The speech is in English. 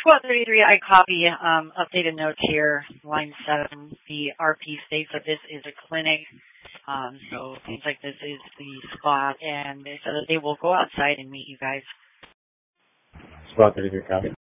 Squad 33, I copy updated notes here, line 7. The RP states that this is a clinic, so it seems like this is the spot, and they said that they will go outside and meet you guys. Squad 33, copy.